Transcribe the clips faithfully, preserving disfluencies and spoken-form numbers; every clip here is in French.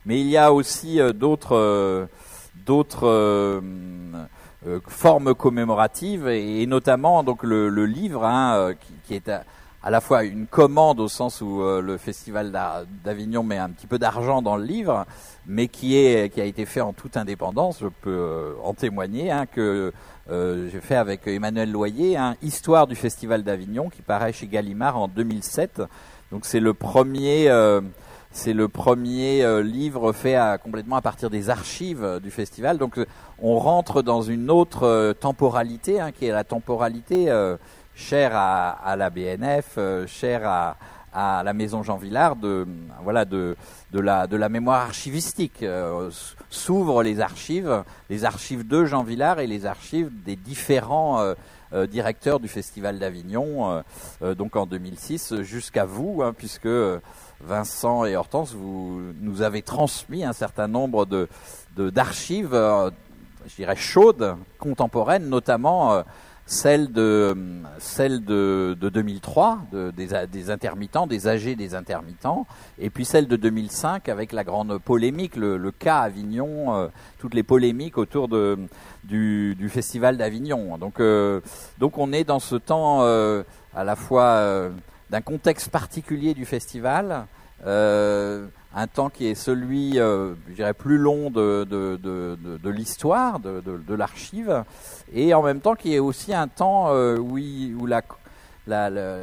mais il y a aussi euh, d'autres euh, d'autres euh, euh, formes commémoratives et, et notamment donc le, le livre hein, qui, qui est à, à la fois une commande au sens où euh, le Festival d'Avignon met un petit peu d'argent dans le livre, mais qui est qui a été fait en toute indépendance. Je peux euh, en témoigner hein, que euh, j'ai fait avec Emmanuel Loyer, hein, Histoire du Festival d'Avignon, qui paraît chez Gallimard en deux mille sept. Donc c'est le premier euh, c'est le premier euh, livre fait à, complètement à partir des archives euh, du festival. Donc on rentre dans une autre euh, temporalité, hein, qui est la temporalité euh, chère à, à la B N F, euh, chère à, à la Maison Jean Vilar, de voilà de de la de la mémoire archivistique. Euh, s'ouvrent les archives, les archives de Jean Vilar et les archives des différents euh, euh, directeurs du Festival d'Avignon, euh, euh, donc en deux mille six jusqu'à vous, hein, puisque Vincent et Hortense, vous nous avez transmis un certain nombre de de d'archives, euh, je dirais chaudes, contemporaines, notamment. Euh, Celle de celle de, de deux mille trois, de, des, des intermittents, des A G des intermittents, et puis celle de deux mille cinq avec la grande polémique, le, le cas Avignon, euh, toutes les polémiques autour de du, du festival d'Avignon. Donc euh, donc on est dans ce temps euh, à la fois euh, d'un contexte particulier du festival. Euh, un temps qui est celui, euh, je dirais, plus long de, de, de, de, de l'histoire, de, de, de l'archive, et en même temps qui est aussi un temps euh, où, il, où la, la, la,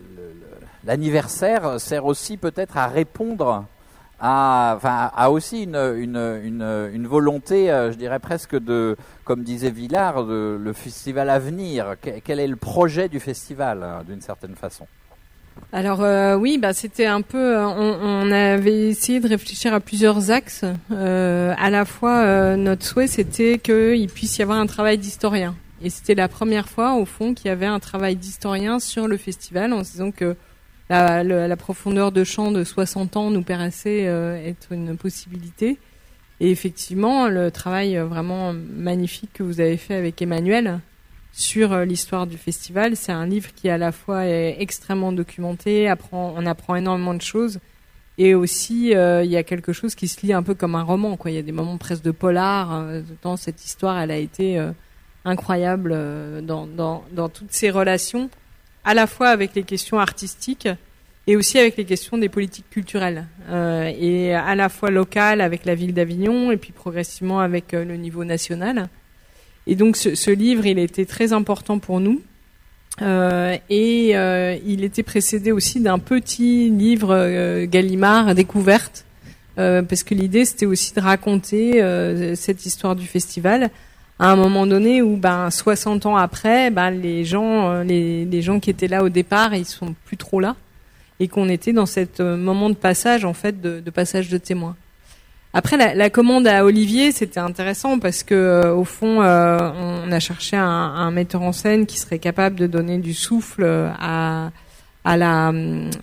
l'anniversaire sert aussi peut-être à répondre à, enfin, à aussi une, une, une, une volonté, euh, je dirais presque de, comme disait Villard, de, le festival à venir. Quel est le projet du festival, hein, d'une certaine façon? Alors euh, oui, bah c'était un peu, on, on avait essayé de réfléchir à plusieurs axes. Euh, à la fois, euh, notre souhait c'était qu'il puisse y avoir un travail d'historien, et c'était la première fois au fond qu'il y avait un travail d'historien sur le festival, en se disant que la, la, la profondeur de champ de soixante ans nous paraissait euh, être une possibilité. Et effectivement, le travail vraiment magnifique que vous avez fait avec Emmanuel sur l'histoire du festival, c'est un livre qui à la fois est extrêmement documenté, apprend, on apprend énormément de choses, et aussi euh, il y a quelque chose qui se lit un peu comme un roman, quoi. Il y a des moments presque de polar euh, dans cette histoire. Elle a été euh, incroyable euh, dans, dans, dans toutes ses relations, à la fois avec les questions artistiques et aussi avec les questions des politiques culturelles, euh, et à la fois locales avec la ville d'Avignon et puis progressivement avec euh, le niveau national. Et donc ce, ce livre, il était très important pour nous, euh, et euh, il était précédé aussi d'un petit livre euh, Gallimard découverte, euh, parce que l'idée c'était aussi de raconter euh, cette histoire du festival à un moment donné où, ben, soixante ans après, ben, les gens, les, les gens qui étaient là au départ, ils sont plus trop là, et qu'on était dans cet moment de passage, en fait, de, de passage de témoin. Après, la, la commande à Olivier, c'était intéressant parce que, euh, au fond, euh, on a cherché un, un metteur en scène qui serait capable de donner du souffle à, à la,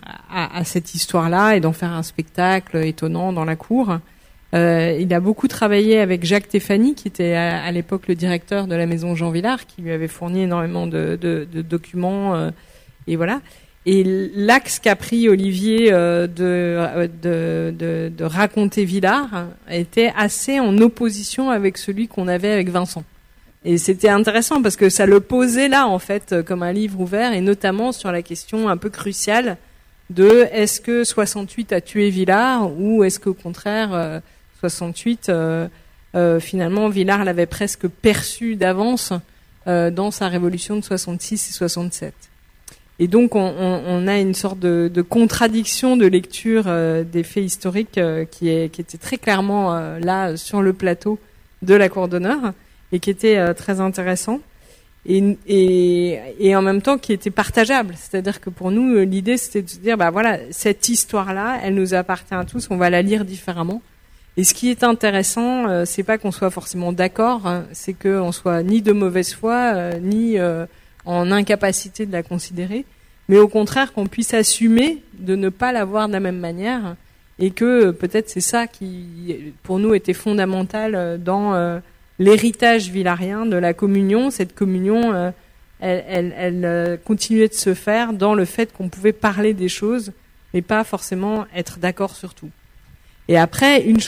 à, à cette histoire-là et d'en faire un spectacle étonnant dans la cour. Euh, il a beaucoup travaillé avec Jacques Téphany, qui était à, à l'époque le directeur de la Maison Jean Vilar, qui lui avait fourni énormément de, de, de documents, euh, et voilà. Et l'axe qu'a pris Olivier euh, de, de, de, de raconter Vilar était assez en opposition avec celui qu'on avait avec Vincent. Et c'était intéressant parce que ça le posait là, en fait, comme un livre ouvert, et notamment sur la question un peu cruciale de est-ce que soixante-huit a tué Vilar, ou est-ce qu'au contraire, euh, soixante-huit, euh, euh, finalement, Vilar l'avait presque perçu d'avance euh, dans sa révolution de soixante-six et soixante-sept. Et donc, on, on, on a une sorte de, de contradiction de lecture euh, des faits historiques euh, qui, est, qui était très clairement euh, là sur le plateau de la Cour d'honneur, et qui était euh, très intéressant, et, et, et en même temps qui était partageable. C'est-à-dire que pour nous, l'idée, c'était de se dire, bah voilà, cette histoire-là, elle nous appartient à tous, on va la lire différemment. Et ce qui est intéressant, euh, c'est pas qu'on soit forcément d'accord, hein, c'est qu'on soit ni de mauvaise foi, euh, ni euh, en incapacité de la considérer, mais au contraire qu'on puisse assumer de ne pas la voir de la même manière, et que peut-être c'est ça qui, pour nous, était fondamental dans euh, l'héritage vilarien de la communion. Cette communion, euh, elle, elle, elle euh, continuait de se faire dans le fait qu'on pouvait parler des choses, mais pas forcément être d'accord sur tout. Et après, une chose